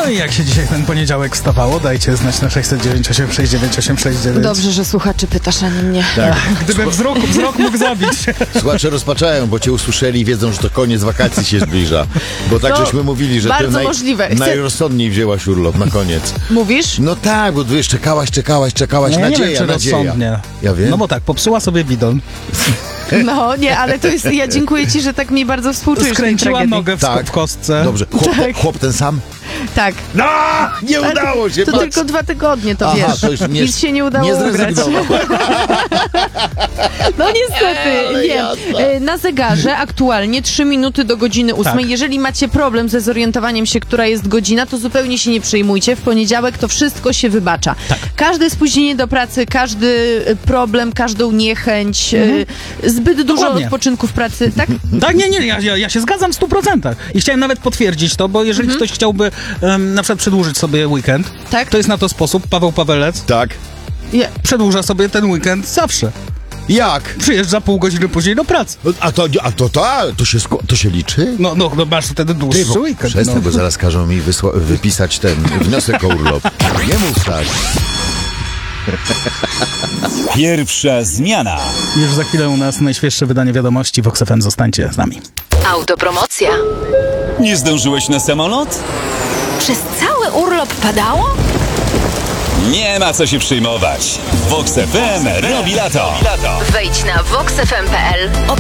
No i jak się dzisiaj ten poniedziałek wstawało, dajcie znać na 609 869 869. Dobrze, że słuchaczy pytasz, a nie mnie. Tak. Gdyby wzrok mógł zabić. Słuchacze rozpaczają, bo cię usłyszeli i wiedzą, że to koniec wakacji się zbliża. Bo tak No, żeśmy mówili, że bardzo ty możliwe. najrozsądniej wzięłaś urlop na koniec. Mówisz? No tak, bo wiesz, czekałaś, No ja nie nadzieja, wiem, czy nadzieja. rozsądnie. Ja wiem. No bo tak, popsuła sobie bidon, No nie, ale to jest, ja dziękuję ci, że tak mi bardzo współczujesz tej skręciła tragedii. nogę w kostce. Dobrze, chłop ten sam? Tak. No, nie udało się, To patrz. tylko 2 tygodnie, to Aha, wiesz. to już nie- Nic się nie udało nie ugrać. zrezygnował. No niestety, Ale nie. jasne. Na zegarze aktualnie 3 minuty do godziny 8. Tak. Jeżeli macie problem ze zorientowaniem się, która jest godzina, to zupełnie się nie przejmujcie. W poniedziałek to wszystko się wybacza. Tak. Każde spóźnienie do pracy, każdy problem, każdą niechęć, zbyt dużo Dokładnie. odpoczynku w pracy, tak? Tak, nie, ja się zgadzam w 100%. I chciałem nawet potwierdzić to, bo jeżeli ktoś chciałby na przykład przedłużyć sobie weekend, Tak? to jest na to sposób. Paweł Pawelec Tak. przedłuża sobie ten weekend zawsze. Jak? Przyjeżdża pół godziny później do pracy. To się liczy? No masz wtedy Ty, dłuższy bo weekend. przestań, No. bo zaraz każą mi wypisać ten wniosek o urlop. Nie mów tak. Pierwsza zmiana. Już za chwilę u nas najświeższe wydanie wiadomości. Vox FM, zostańcie z nami. Autopromocja. Nie zdążyłeś na samolot? Przez cały urlop padało? Nie ma co się przejmować. Vox FM robi lato. Wejdź na voxfm.pl.